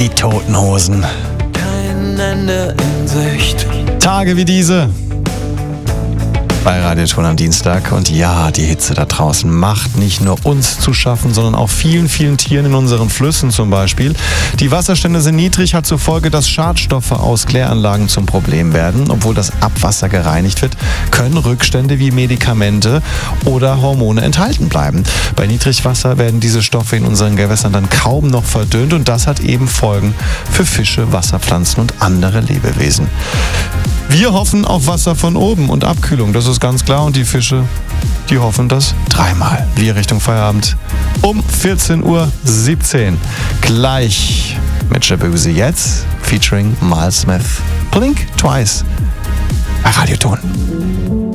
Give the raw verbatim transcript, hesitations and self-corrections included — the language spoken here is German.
Die Toten Hosen. Kein Ende in Sicht. Tage wie diese. Bei Radioton am Dienstag. Und ja, die Hitze da draußen macht nicht nur uns zu schaffen, sondern auch vielen, vielen Tieren in unseren Flüssen zum Beispiel. Die Wasserstände sind niedrig, hat zur Folge, dass Schadstoffe aus Kläranlagen zum Problem werden. Obwohl das Abwasser gereinigt wird, können Rückstände wie Medikamente oder Hormone enthalten bleiben. Bei Niedrigwasser werden diese Stoffe in unseren Gewässern dann kaum noch verdünnt und das hat eben Folgen für Fische, Wasserpflanzen und andere Lebewesen. Wir hoffen auf Wasser von oben und Abkühlung, das ist ganz klar. Und die Fische, die hoffen das dreimal. Wir Richtung Feierabend um vierzehn Uhr siebzehn. Gleich mit Shabuzi jetzt, featuring Miles Smith. Blink Twice bei Radioton.